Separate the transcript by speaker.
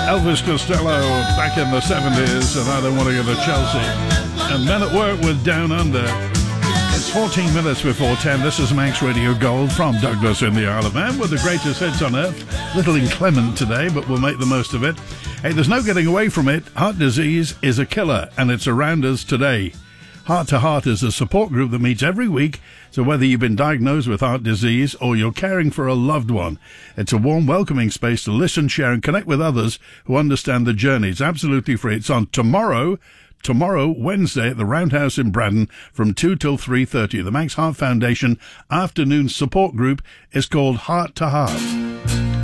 Speaker 1: Elvis Costello back in the 70s, and I Don't Want to Go to Chelsea. And Men at Work with Down Under. It's 14 minutes before 10. This is Manx Radio Gold from Douglas in the Isle of Man with the greatest hits on earth. Little inclement today, but we'll make the most of it. Hey, there's no getting away from it. Heart disease is a killer, and it's around us today. Heart to Heart is a support group that meets every week, so whether you've been diagnosed with heart disease or you're caring for a loved one, it's a warm, welcoming space to listen, share and connect with others who understand the journey. It's absolutely free. It's on tomorrow, Wednesday, at the Roundhouse in Braddon from 2 till 3:30. The Manx Heart Foundation afternoon support group is called Heart to Heart.